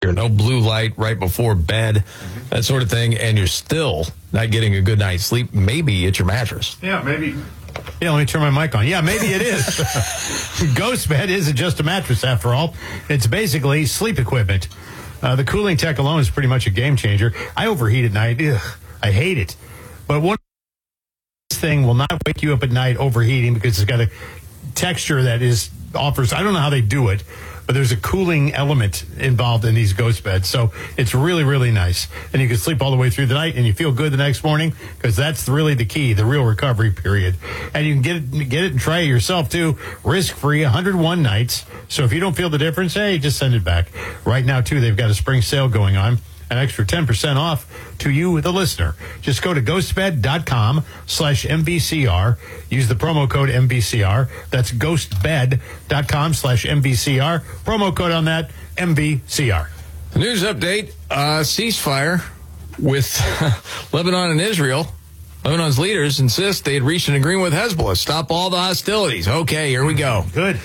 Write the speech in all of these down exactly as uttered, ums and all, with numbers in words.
temperature, no blue light right before bed, mm-hmm. that sort of thing, and you're still not getting a good night's sleep, maybe it's your mattress. Yeah, maybe. Yeah, let me turn my mic on. Yeah, maybe it is. GhostBed isn't just a mattress, after all. It's basically sleep equipment. Uh, the cooling tech alone is pretty much a game changer. I overheat at night. Ugh, I hate it. But one thing will not wake you up at night overheating because it's got a texture that is offers, I don't know how they do it, but there's a cooling element involved in these ghost beds. So it's really, really nice. And you can sleep all the way through the night and you feel good the next morning because that's really the key, the real recovery period. And you can get it, get it and try it yourself too, risk-free, one hundred one nights. So if you don't feel the difference, hey, just send it back. Right now too, they've got a spring sale going on. An extra ten percent off to you, the listener. Just go to ghostbed.com slash MVCR. Use the promo code M V C R. That's ghostbed.com slash MVCR. Promo code on that, M V C R. News update, uh, ceasefire with Lebanon and Israel. Lebanon's leaders insist they had reached an agreement with Hezbollah. Stop all the hostilities. Okay, here we go. Good.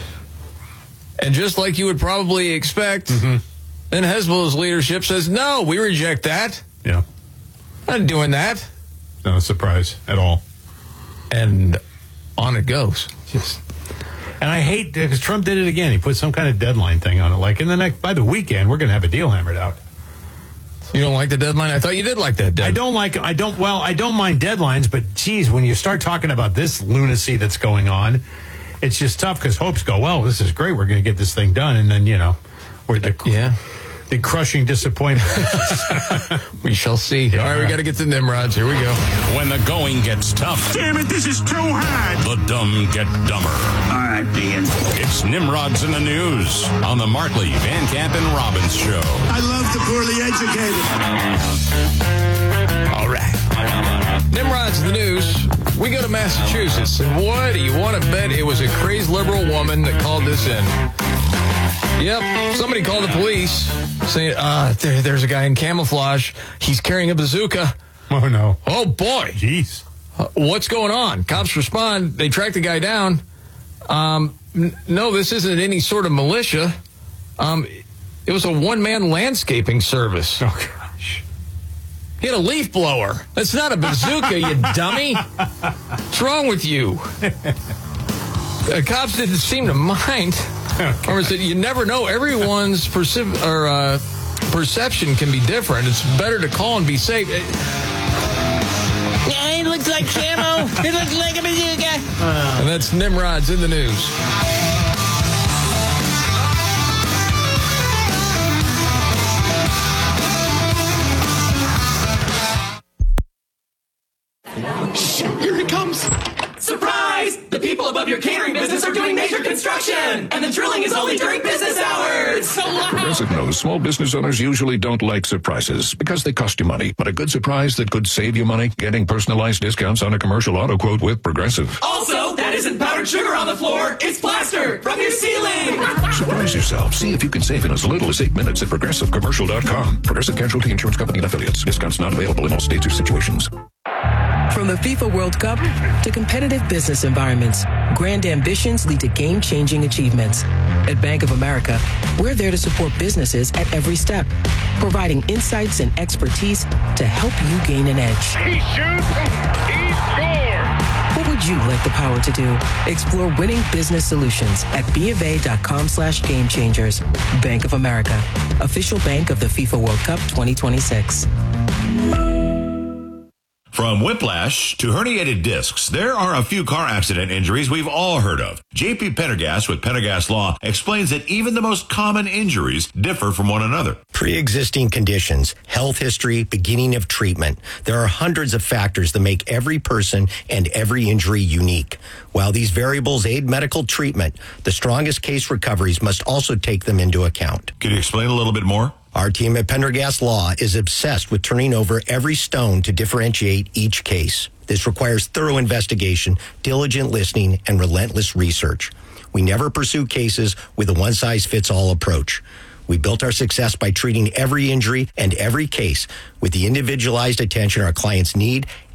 And just like you would probably expect... Mm-hmm. Then Hezbollah's leadership says, no, we reject that. Yeah. Not doing that. No surprise at all. And on it goes. Just, and I hate, because Trump did it again. He put some kind of deadline thing on it. Like, in the next, by the weekend, we're going to have a deal hammered out. You don't like the deadline? I thought you did like that deadline. I don't like, I don't, well, I don't mind deadlines, but geez, when you start talking about this lunacy that's going on, it's just tough because hopes go, well, this is great. We're going to get this thing done. And then, you know, we're the, yeah. the crushing disappointment. We shall see. Yeah. All right, we got to get to Nimrods. Here we go. When the going gets tough. Damn it, this is too hard. The dumb get dumber. All right, Dean. It's Nimrods in the News on the Markley, Van Camp, and Robbins Show. I love the poorly educated. All right. Nimrods in the News. We go to Massachusetts, and what do you want to bet it was a crazed liberal woman that called this in? Yep, somebody called the police saying, uh, there, there's a guy in camouflage. He's carrying a bazooka. Oh, no. Oh, boy. Jeez. Uh, what's going on? Cops respond. They track the guy down. Um, n- no, this isn't any sort of militia. Um, it was a one-man landscaping service. Oh, gosh. He had a leaf blower. That's not a bazooka, you dummy. What's wrong with you? The cops didn't seem to mind. Okay. Or is it you never know? Everyone's perci- or, uh, perception can be different. It's better to call and be safe. Yeah, it looks like camo. It looks like a bazooka. Uh, and that's Nimrod's in the News. Here it comes. Surprise! The people above your catering business are doing major construction, and the drilling is only during business hours. So loud. Progressive knows small business owners usually don't like surprises because they cost you money. But a good surprise that could save you money, getting personalized discounts on a commercial auto quote with Progressive. Also, that isn't powdered sugar on the floor. It's plaster from your ceiling. Surprise yourself. See if you can save in as little as eight minutes at progressive commercial dot com. Progressive Casualty Insurance Company and Affiliates. Discounts not available in all states or situations. From the FIFA World Cup to competitive business environments, grand ambitions lead to game-changing achievements. At Bank of America, we're there to support businesses at every step, providing insights and expertise to help you gain an edge. He shoots, he scores! What would you like the power to do? Explore winning business solutions at BofA.com slash game changers. Bank of America, official bank of the FIFA World Cup twenty twenty-six. From whiplash to herniated discs, there are a few car accident injuries we've all heard of. J P Pendergast with Pendergast Law explains that even the most common injuries differ from one another. Pre-existing conditions, health history, beginning of treatment. There are hundreds of factors that make every person and every injury unique. While these variables aid medical treatment, the strongest case recoveries must also take them into account. Can you explain a little bit more? Our team at Pendergast Law is obsessed with turning over every stone to differentiate each case. This requires thorough investigation, diligent listening, and relentless research. We never pursue cases with a one-size-fits-all approach. We built our success by treating every injury and every case with the individualized attention our clients need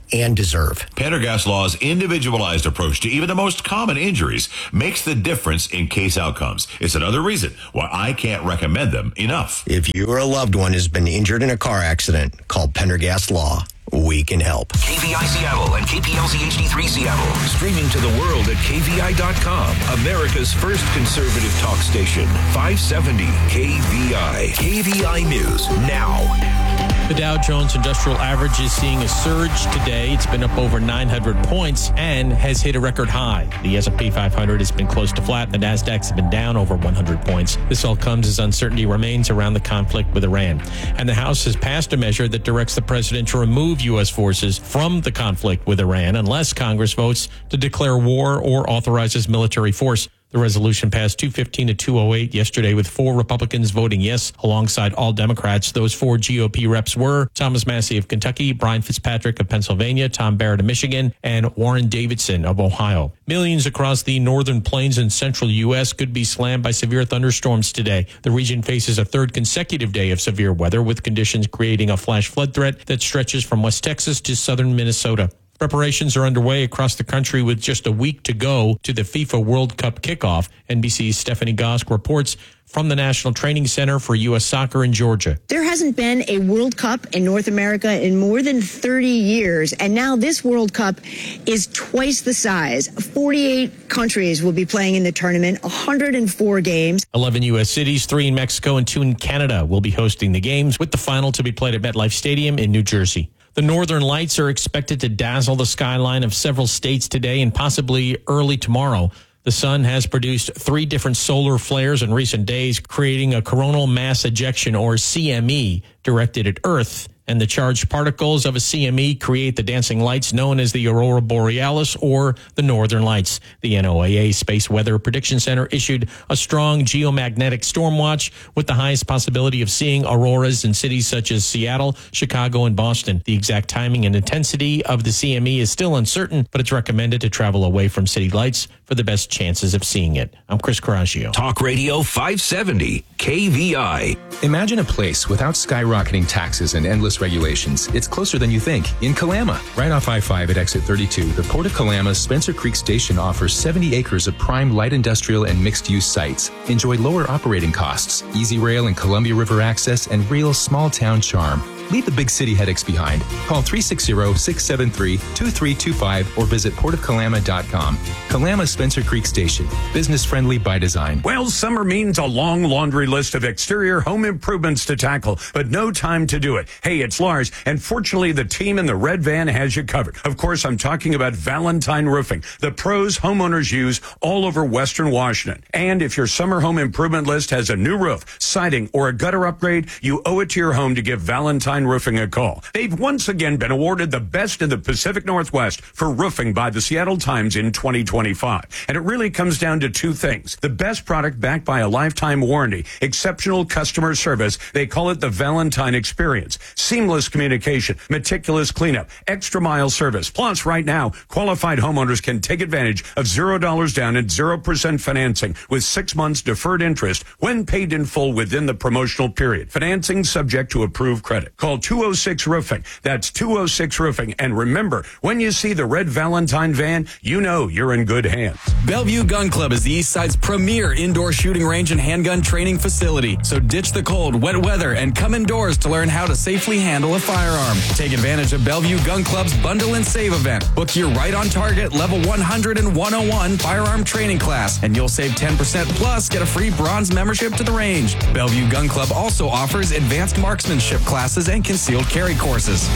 and deserve. Pendergast Law's individualized approach to even the most common injuries makes the difference in case outcomes. It's another reason why I can't recommend them enough. If you or a loved one has been injured in a car accident, call Pendergast Law. We can help. K V I Seattle and K P L Z H D three Seattle. Streaming to the world at K V I dot com. America's first conservative talk station. five seventy K V I. K V I News now. The Dow Jones Industrial Average is seeing a surge today. It's been up over nine hundred points and has hit a record high. The S and P five hundred has been close to flat. The NASDAQ's been down over one hundred points. This all comes as uncertainty remains around the conflict with Iran. And the House has passed a measure that directs the president to remove U S forces from the conflict with Iran unless Congress votes to declare war or authorizes military force. The resolution passed two fifteen to two oh eight yesterday with four Republicans voting yes alongside all Democrats. Those four G O P reps were Thomas Massie of Kentucky, Brian Fitzpatrick of Pennsylvania, Tom Barrett of Michigan, and Warren Davidson of Ohio. Millions across the northern plains and central U S could be slammed by severe thunderstorms today. The region faces a third consecutive day of severe weather with conditions creating a flash flood threat that stretches from West Texas to southern Minnesota. Preparations are underway across the country with just a week to go to the FIFA World Cup kickoff. N B C's Stephanie Gosk reports from the National Training Center for U S Soccer in Georgia. There hasn't been a World Cup in North America in more than thirty years, and now this World Cup is twice the size. forty-eight countries will be playing in the tournament, one hundred four games. eleven U S cities, three in Mexico and two in Canada will be hosting the games, with the final to be played at MetLife Stadium in New Jersey. The northern lights are expected to dazzle the skyline of several states today and possibly early tomorrow. The sun has produced three different solar flares in recent days, creating a coronal mass ejection, or C M E, directed at Earth. And the charged particles of a C M E create the dancing lights known as the Aurora Borealis or the Northern Lights. The N O A A Space Weather Prediction Center issued a strong geomagnetic storm watch with the highest possibility of seeing auroras in cities such as Seattle, Chicago, and Boston. The exact timing and intensity of the C M E is still uncertain, but it's recommended to travel away from city lights for the best chances of seeing it. I'm Chris Coraggio. Talk Radio five seventy K V I. Imagine a place without skyrocketing taxes and endless regulations. It's closer than you think. In Kalama, right off I five at exit thirty-two, the Port of Kalama's Spencer Creek Station offers seventy acres of prime light industrial and mixed-use sites. Enjoy lower operating costs, easy rail and Columbia River access, and real small-town charm. Leave the big city headaches behind. Call three six zero, six seven three, two three two five or visit port of kalama dot com. Kalama Spencer Creek Station. Business friendly by design. Well, summer means a long laundry list of exterior home improvements to tackle, but no time to do it. Hey, it's Lars, and fortunately the team in the red van has you covered. Of course, I'm talking about Valentine Roofing, the pros homeowners use all over Western Washington. And if your summer home improvement list has a new roof, siding, or a gutter upgrade, you owe it to your home to give Valentine Roofing a call. They've once again been awarded the best in the Pacific Northwest for roofing by the Seattle Times in twenty twenty-five. And it really comes down to two things. The best product backed by a lifetime warranty, exceptional customer service, they call it the Valentine Experience, seamless communication, meticulous cleanup, extra mile service. Plus, right now, qualified homeowners can take advantage of zero dollars down and zero percent financing with six months deferred interest when paid in full within the promotional period. Financing subject to approved credit. Call two oh six Roofing. That's two oh six Roofing. And remember, when you see the red Valentine van, you know you're in good hands. Bellevue Gun Club is the East Side's premier indoor shooting range and handgun training facility. So ditch the cold, wet weather and come indoors to learn how to safely handle a firearm. Take advantage of Bellevue Gun Club's Bundle and Save event. Book your Right on Target Level one hundred and one oh one firearm training class, and you'll save ten percent plus get a free bronze membership to the range. Bellevue Gun Club also offers advanced marksmanship classes and concealed carry courses.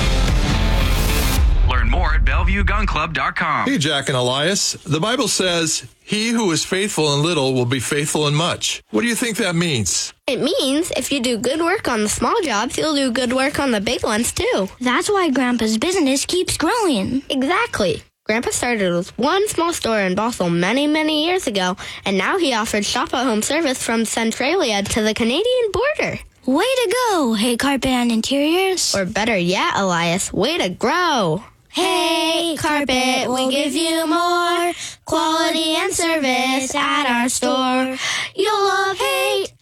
Learn more at bellevue gun club dot com. Hey, Jack and Elias. The Bible says, he who is faithful in little will be faithful in much. What do you think that means? It means if you do good work on the small jobs, you'll do good work on the big ones, too. That's why Grandpa's business keeps growing. Exactly. Grandpa started with one small store in Bothell many, many years ago, and now he offers shop-at-home service from Centralia to the Canadian border. Way to go, Hey Carpet and Interiors. Or better yet, Elias, way to grow. Hey Carpet, we give you more quality and service at our store. You'll love Hey.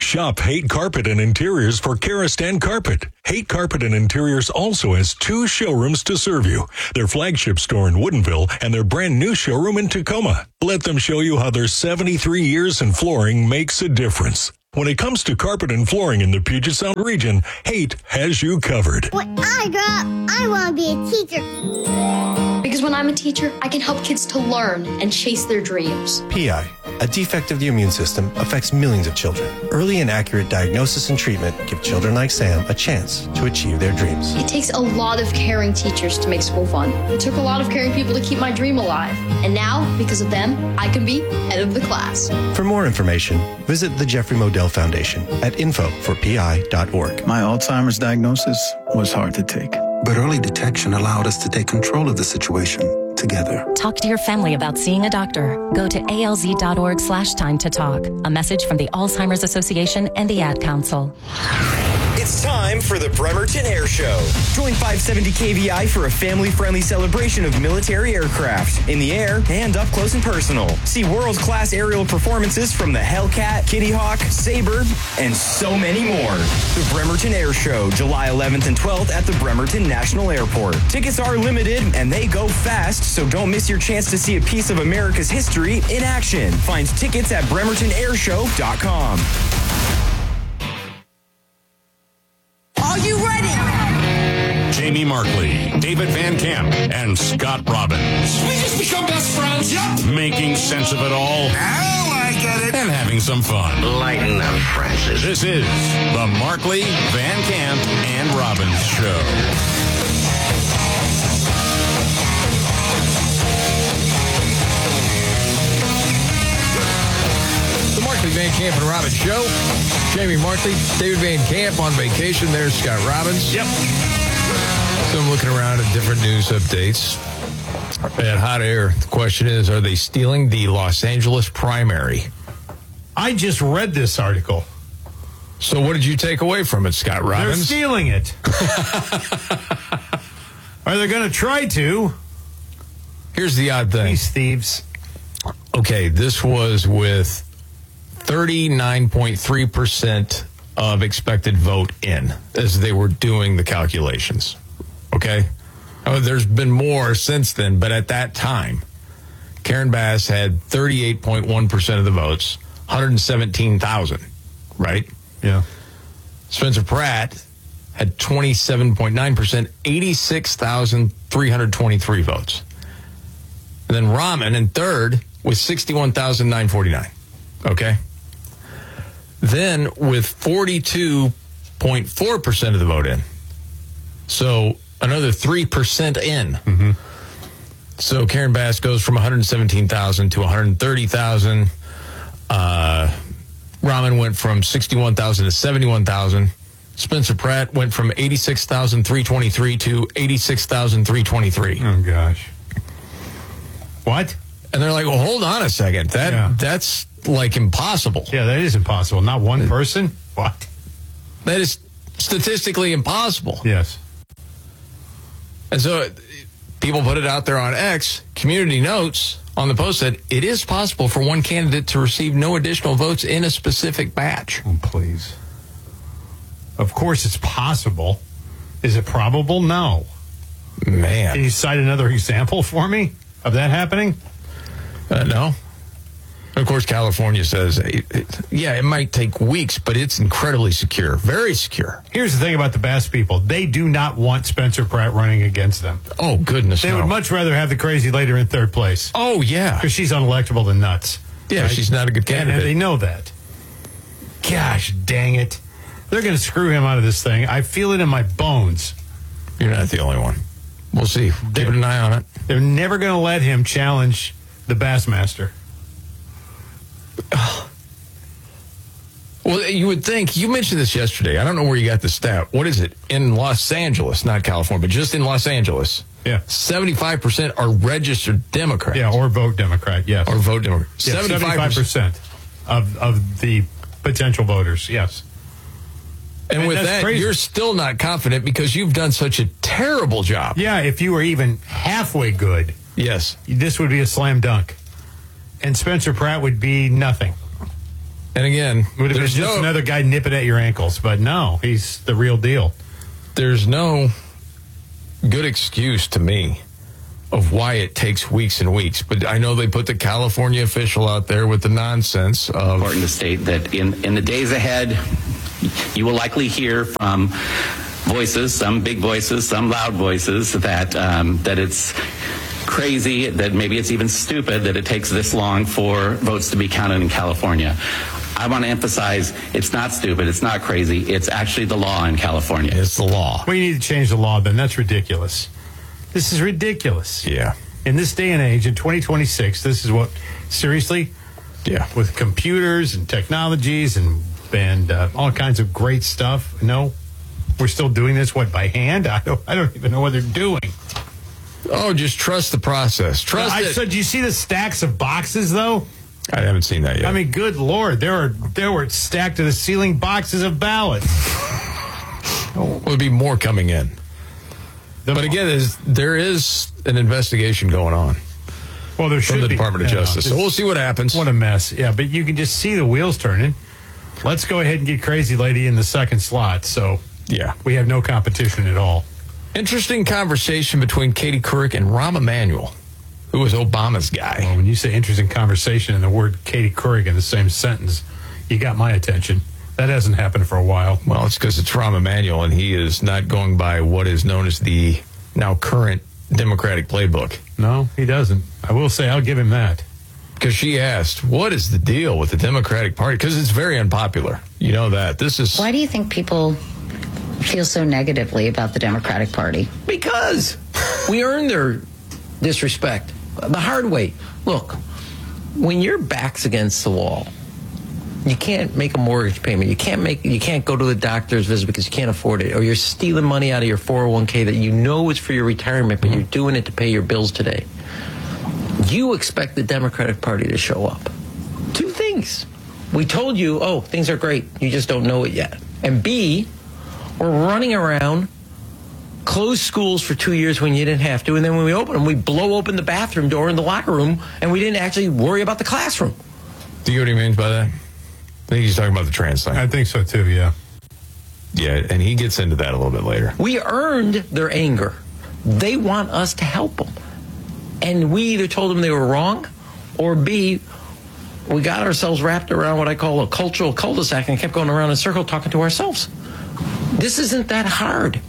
Shop Haight Carpet and Interiors for Karastan Carpet. Haight Carpet and Interiors also has two showrooms to serve you. Their flagship store in Woodinville and their brand new showroom in Tacoma. Let them show you how their seventy-three years in flooring makes a difference. When it comes to carpet and flooring in the Puget Sound region, Haight has you covered. When I grow up, I want to be a teacher. Because when I'm a teacher, I can help kids to learn and chase their dreams. P I, a defect of the immune system, affects millions of children. Early and accurate diagnosis and treatment give children like Sam a chance to achieve their dreams. It takes a lot of caring teachers to make school fun. It took a lot of caring people to keep my dream alive. And now, because of them, I can be head of the class. For more information, visit the Jeffrey Modell Foundation at info for P I dot org. My Alzheimer's diagnosis was hard to take, but early detection allowed us to take control of the situation together. Talk to your family about seeing a doctor. Go to alz.org slash time to talk. A message from the Alzheimer's Association and the Ad Council. It's time for the Bremerton Air Show. Join five seventy K V I for a family-friendly celebration of military aircraft in the air and up close and personal. See world-class aerial performances from the Hellcat, Kitty Hawk, Sabre, and so many more. The Bremerton Air Show, July eleventh and twelfth at the Bremerton National Airport. Tickets are limited and they go fast, so don't miss your chance to see a piece of America's history in action. Find tickets at bremerton air show dot com. Are you ready? Jamie Markley, David Van Camp, and Scott Robbins. We just become best friends. Yep. Making sense of it all. Oh, I get it. And having some fun. Lighten up, Francis. This is the Markley, Van Camp, and Robbins Show. The Markley, Van Camp, and Robbins Show. Jamie Markley, David Van Camp on vacation. There's Scott Robbins. Yep. So I'm looking around at different news updates. At Hot Air, the question is, are they stealing the Los Angeles primary? I just read this article. So what did you take away from it, Scott Robbins? They're stealing it. Are they going to try to? Here's the odd thing. These thieves. Okay, this was with thirty-nine point three percent of expected vote in as they were doing the calculations. Okay? Oh, there's been more since then, but at that time, Karen Bass had thirty-eight point one percent of the votes, one hundred seventeen thousand, right? Yeah. Spencer Pratt had twenty-seven point nine percent, eighty-six thousand three hundred twenty-three votes. And then Rahman in third with sixty-one thousand nine hundred forty-nine. Okay? Then with forty-two point four percent of the vote in. So another three percent in. Mm-hmm. So Karen Bass goes from one hundred seventeen thousand to one hundred thirty thousand. Uh, Rahman went from sixty-one thousand to seventy-one thousand. Spencer Pratt went from eighty-six thousand three hundred twenty-three to eighty-six thousand three hundred twenty-three. Oh, gosh. What? And they're like, well, hold on a second. That Yeah. That's like impossible. Yeah, that is impossible. Not one person? What? That is statistically impossible. Yes. And so people put it out there on X. Community Notes on the post said it is possible for one candidate to receive no additional votes in a specific batch. Oh, please. Of course it's possible. Is it probable? No. Man. Can you cite another example for me of that happening? Uh, no. Of course, California says, it, it, yeah, it might take weeks, but it's incredibly secure. Very secure. Here's the thing about the Bass people. They do not want Spencer Pratt running against them. Oh, goodness, They no. would much rather have the crazy lady in third place. Oh, yeah. Because she's unelectable than nuts. Yeah, right? she's not a good And- candidate. And they know that. Gosh, dang it. They're going to screw him out of this thing. I feel it in my bones. You're not the only one. We'll see. Keep an eye on it. They're never going to let him challenge the Bassmaster. Well, you would think, you mentioned this yesterday. I don't know where you got the stat. What is it? In Los Angeles, not California, but just in Los Angeles. Yeah. seventy-five percent are registered Democrats. Yeah, or vote Democrat, yes. Or vote Democrat. Yeah, seventy-five percent of, of the potential voters, yes. And, And with that's that, crazy. you're still not confident because you've done such a terrible job. Yeah, if you were even halfway good, yes, this would be a slam dunk. And Spencer Pratt would be nothing. And again, would have been there's just no, another guy nipping at your ankles, but no, he's the real deal. There's no good excuse to me of why it takes weeks and weeks. But I know they put the California official out there with the nonsense of... Important to state that in, in the days ahead, you will likely hear from voices, some big voices, some loud voices, that um, that it's crazy, that maybe it's even stupid that it takes this long for votes to be counted in California. I want to emphasize it's not stupid, it's not crazy, it's actually the law in California. It's the law. We need to change the law, then. That's ridiculous. This is ridiculous. Yeah. In this day and age, in twenty twenty-six, this is what, seriously? Yeah. With computers and technologies and, and uh, all kinds of great stuff. No? We're still doing this, what, by hand? I don't, I don't even know what they're doing. Oh, just trust the process. Trust I it. said, you see the stacks of boxes, though? I haven't seen that yet. I mean, good Lord, there are there were stacked to the ceiling boxes of ballots. Well, there'll be more coming in. The but again, is, there is an investigation going on. Well, there should from the be. Department of Yeah, Justice. no, So we'll see what happens. What a mess. Yeah, but you can just see the wheels turning. Let's go ahead and get Crazy Lady in the second slot. So yeah, we have no competition at all. Interesting conversation between Katie Couric and Rahm Emanuel, who was Obama's guy. Well, when you say interesting conversation and the word Katie Couric in the same sentence, you got my attention. That hasn't happened for a while. Well, it's because it's Rahm Emanuel, and he is not going by what is known as the now current Democratic playbook. No, he doesn't. I will say I'll give him that. Because she asked, what is the deal with the Democratic Party? Because it's very unpopular. You know that. This is... Why do you think people feel so negatively about the Democratic Party? Because we earned their disrespect the hard way. Look, when your back's against the wall, you can't make a mortgage payment. You can't make. You can't go to the doctor's visit because you can't afford it, or you're stealing money out of your four oh one k that you know is for your retirement, but you're doing it to pay your bills today. You expect the Democratic Party to show up. Two things. We told you, oh, things are great. You just don't know it yet. And B, we're running around, close schools for two years when you didn't have to, and then when we open them, we blow open the bathroom door in the locker room, and we didn't actually worry about the classroom. Do you know what he means by that? I think he's talking about the trans thing. I think so, too, yeah. Yeah, and he gets into that a little bit later. We earned their anger. They want us to help them. And we either told them they were wrong, or B, we got ourselves wrapped around what I call a cultural cul-de-sac and kept going around in a circle talking to ourselves. This isn't that hard.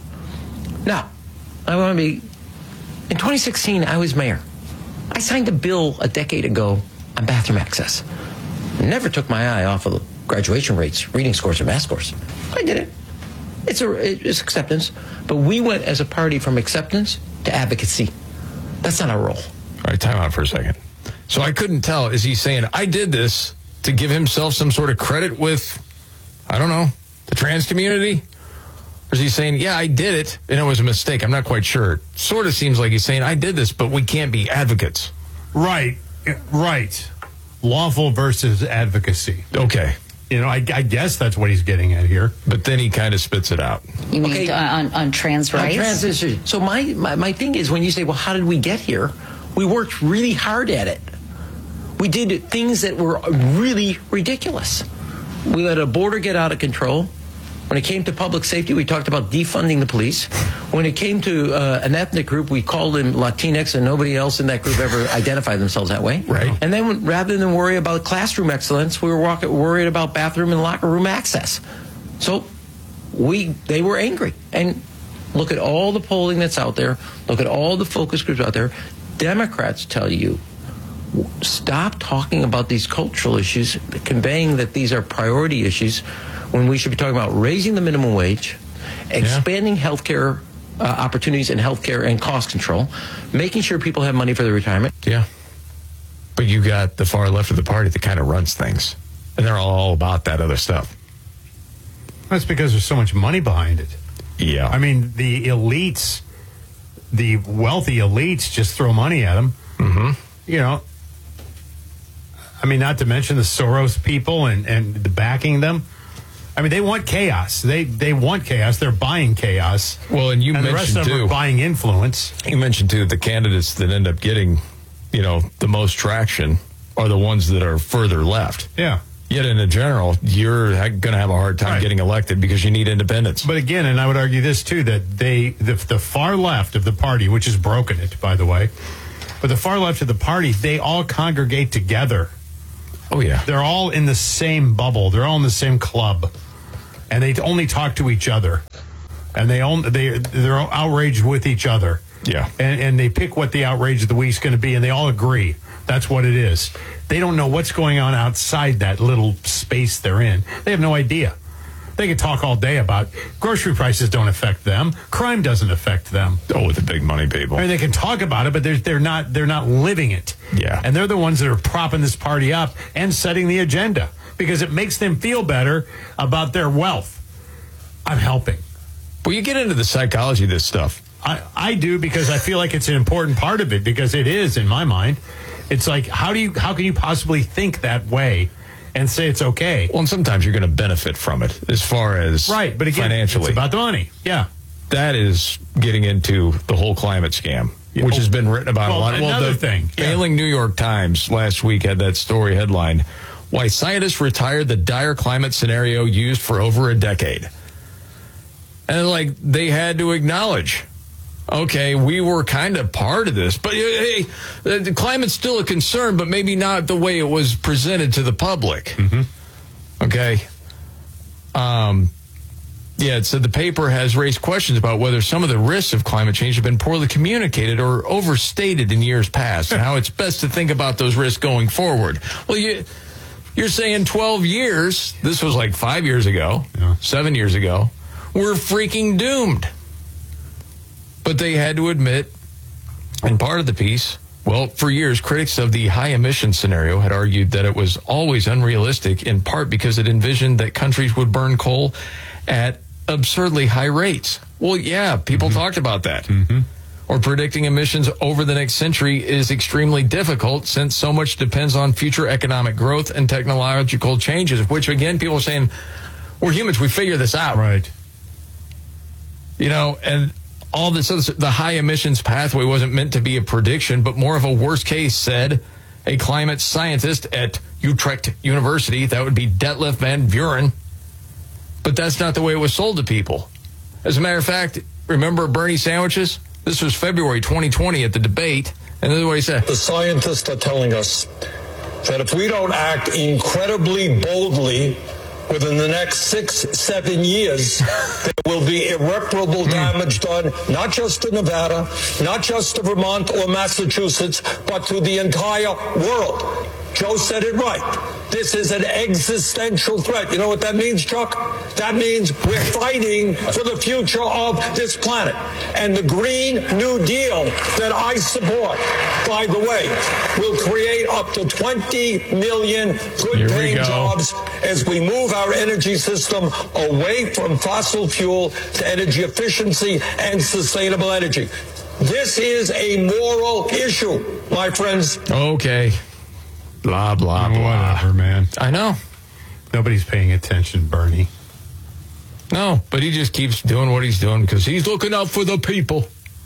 Now, I want to be... In twenty sixteen, I was mayor. I signed a bill a decade ago on bathroom access. Never took my eye off of the graduation rates, reading scores, or math scores. I did it. It's a it's acceptance. But we went as a party from acceptance to advocacy. That's not our role. All right, time out for a second. So I couldn't tell. Is he saying, I did this to give himself some sort of credit with, I don't know, the trans community? Or is he saying, yeah, I did it, and it was a mistake? I'm not quite sure. It sort of seems like he's saying, I did this, but we can't be advocates. Right. Right. Lawful versus advocacy. Okay. You know, I, I guess that's what he's getting at here. But then he kind of spits it out. You mean Okay. on, on trans rights? On trans issues. So my, my, my thing is, when you say, well, how did we get here? We worked really hard at it. We did things that were really ridiculous. We let a border get out of control. When it came to public safety, we talked about defunding the police. When it came to uh, an ethnic group, we called them Latinx, and nobody else in that group ever identified themselves that way. Right. And then when, rather than worry about classroom excellence, we were walk- worried about bathroom and locker room access. So we they were angry. And look at all the polling that's out there. Look at all the focus groups out there. Democrats tell you, stop talking about these cultural issues, conveying that these are priority issues, when we should be talking about raising the minimum wage, expanding yeah. health care uh, opportunities in health care and cost control, making sure people have money for their retirement. Yeah. But you got the far left of the party that kind of runs things. And they're all about that other stuff. That's because there's so much money behind it. Yeah. I mean, the elites, the wealthy elites just throw money at them. Mm-hmm. You know, I mean, not to mention the Soros people and, and the backing them. I mean, they want chaos. They they want chaos. They're buying chaos. Well, and you and mentioned the rest of them too, are buying influence. You mentioned too the candidates that end up getting, you know, the most traction are the ones that are further left. Yeah. Yet in a general, you're going to have a hard time Right. getting elected because you need independence. But again, and I would argue this too, that they, the, the far left of the party, which has broken it, by the way, but the far left of the party, they all congregate together. Oh, yeah. They're all in the same bubble. They're all in the same club. And they only talk to each other. And they only, they, they're outraged with each other. Yeah. And, and they pick what the outrage of the week's going to be, and they all agree. That's what it is. They don't know what's going on outside that little space they're in. They have no idea. They can talk all day about grocery prices don't affect them. Crime doesn't affect them. Oh, with the big money people. I mean, they can talk about it, but they're, they're not they're not living it. Yeah. And they're the ones that are propping this party up and setting the agenda because it makes them feel better about their wealth. I'm helping. Well, you get into the psychology of this stuff. I, I do because I feel like it's an important part of it because it is in my mind. It's like, how do you, how can you possibly think that way and say it's okay? Well, and sometimes you're going to benefit from it as far as right, but again, financially. It's about the money. Yeah. That is getting into the whole climate scam, which has been written about well, a lot. Another well, the thing. failing New York Times last week had that story headline, Why Scientists Retired the Dire Climate Scenario Used for Over a Decade. And like they had to acknowledge, okay, we were kind of part of this, but hey, the climate's still a concern, but maybe not the way it was presented to the public. Mm-hmm. Okay. Um, yeah, it said the paper has raised questions about whether some of the risks of climate change have been poorly communicated or overstated in years past, and how it's best to think about those risks going forward. Well, you, you're saying twelve years, this was like five years ago, yeah. seven years ago, we're freaking doomed. But they had to admit, in part of the piece, well, for years, critics of the high emission scenario had argued that it was always unrealistic, in part because it envisioned that countries would burn coal at absurdly high rates. Well, yeah, people mm-hmm. talked about that. Mm-hmm. Or predicting emissions over the next century is extremely difficult since so much depends on future economic growth and technological changes, which, again, people are saying, we're humans, we figure this out. Right. You know, and all this, other, the high emissions pathway wasn't meant to be a prediction, but more of a worst case, said a climate scientist at Utrecht University. That would be Detlef van Buren. But that's not the way it was sold to people. As a matter of fact, remember Bernie sandwiches? This was February twenty twenty at the debate. And this is what he said. The scientists are telling us that if we don't act incredibly boldly within the next six, seven years, there will be irreparable damage done, not just to Nevada, not just to Vermont or Massachusetts, but to the entire world. Joe said it right. This is an existential threat. You know what that means, Chuck? That means we're fighting for the future of this planet. And the Green New Deal that I support, by the way, will create up to twenty million good-paying jobs as we move our energy system away from fossil fuel to energy efficiency and sustainable energy. This is a moral issue, my friends. Okay. Blah, blah, blah. Whatever, man. I know. Nobody's paying attention, Bernie. No, but he just keeps doing what he's doing because he's looking out for the people.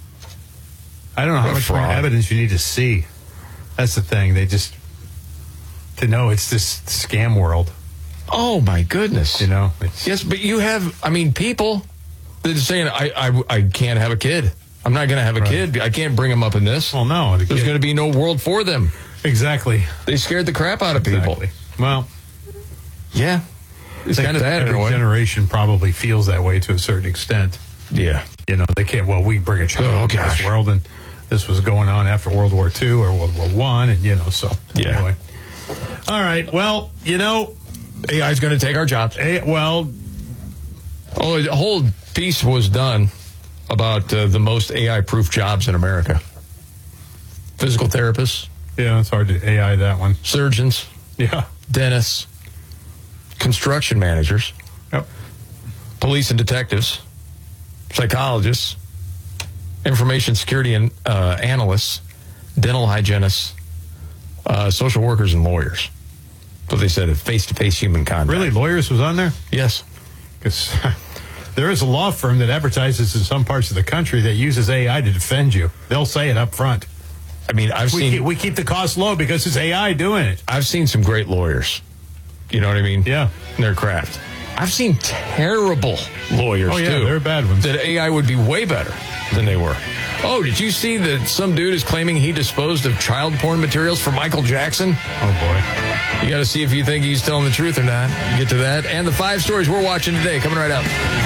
I don't know how much more evidence you need to see. That's the thing. They just, to know it's this scam world. Oh, my goodness. You know? Yes, but you have, I mean, people that are saying, I, I, I can't have a kid. I'm not going to have a right. kid. I can't bring them up in this. Well, no. The There's going to be no world for them. Exactly. They scared the crap out of people. Exactly. Well, yeah. It's kind of bad in a way. Every generation probably feels that way to a certain extent. Yeah. You know, they can't, well, we bring a child oh, into this world, and this was going on after World War Two or World War One, and, you know, so. Yeah. Anyway. All right. Well, you know. A I's going to take our jobs. A, well. Oh, a whole piece was done about uh, the most A I-proof jobs in America. Physical therapists. Yeah, it's hard to A I that one. Surgeons. Yeah. Dentists. Construction managers. Yep. Police and detectives. Psychologists. Information security and uh, analysts. Dental hygienists. Uh, social workers and lawyers. So they said a face-to-face human contact. Really? Lawyers was on there? Yes. Because there is a law firm that advertises in some parts of the country that uses A I to defend you. They'll say it up front. I mean, I've we seen... Keep, we keep the cost low because it's A I doing it. I've seen some great lawyers. you know what I mean? Yeah. In their craft. I've seen terrible lawyers, oh, yeah, too. they're bad ones. That A I would be way better than they were. Oh, did you see that some dude is claiming he disposed of child porn materials for Michael Jackson? Oh, boy. You got to see if you think he's telling the truth or not. Get to that. And the five stories we're watching today coming right up.